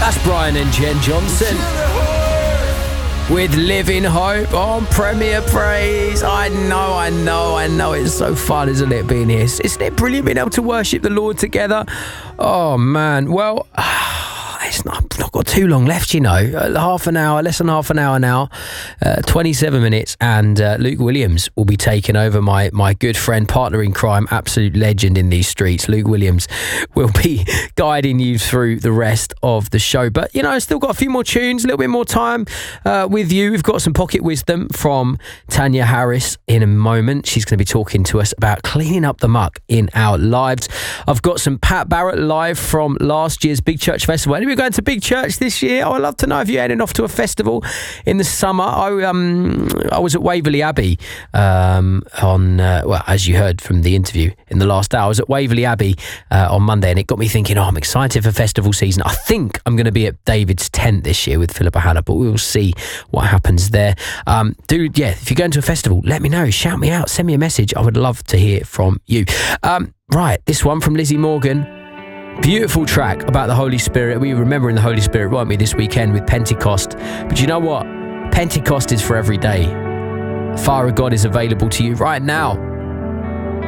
That's Brian and Jen Johnson with Living Hope on Premier Praise. I know. It's so fun, isn't it, being here? Isn't it brilliant being able to worship the Lord together? Oh, man. Well, I've not got too long left, you know. Half an hour, less than half an hour now. 27 minutes, and Luke Williams will be taking over, my good friend, partner in crime, absolute legend in these streets. Luke Williams will be guiding you through the rest of the show. But, you know, I've still got a few more tunes, a little bit more time with you. We've got some pocket wisdom from Tanya Harris in a moment. She's going to be talking to us about cleaning up the muck in our lives. I've got some Pat Barrett live from last year's Big Church Festival. Anybody going to Big Church this year? I'd love to know if you're heading off to a festival in the summer. I was at Waverley Abbey as you heard from the interview in the last hour. I was at Waverley Abbey on Monday, and it got me thinking, I'm excited for festival season. I think I'm going to be at David's tent this year with Philippa Hannah, but we'll see what happens there. If you're going to a festival, let me know. Shout me out. Send me a message. I would love to hear from you. Right, this one from Lizzie Morgan. Beautiful track about the Holy Spirit. We were remembering the Holy Spirit, weren't we, this weekend with Pentecost? But you know what? Pentecost is for every day. Fire of God is available to you right now.